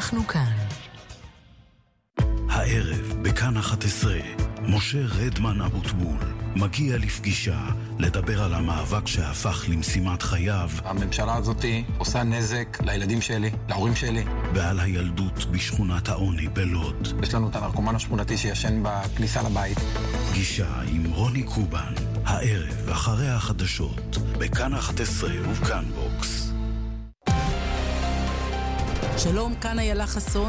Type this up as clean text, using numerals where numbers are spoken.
אנחנו כאן. הערב בכאן 11, משה רדמן אבוטבול מגיע לפגישה לדבר על המאבק שהפך למשימת חייו. הממשלה הזאת עושה נזק לילדים שלי, להורים שלי. ועל הילדות בשכונת העוני בלוד. יש לנו את הנרקומן השכונתי שישן בכניסה לבית. פגישה עם רוני קובן, הערב אחרי החדשות, בכאן 11 ובכאן בוקס. שלום, כאן איילה חסון.